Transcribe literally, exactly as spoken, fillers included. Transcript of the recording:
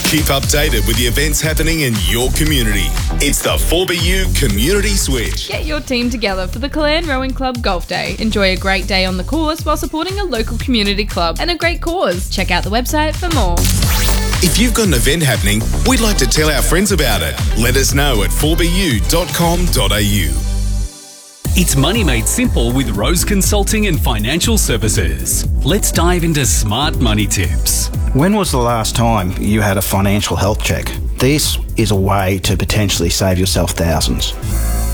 Keep updated with the events happening in your community. It's the four B U Community Switch. Get your team together for the Kalan Rowing Club Golf Day. Enjoy a great day on the course while supporting a local community club and a great cause. Check out the website for more. If you've got an event happening, we'd like to tell our friends about it. Let us know at four b u dot com dot a u. It's money made simple with Rose Consulting and Financial Services. Let's dive into smart money tips. When was the last time you had a financial health check? This is a way to potentially save yourself thousands.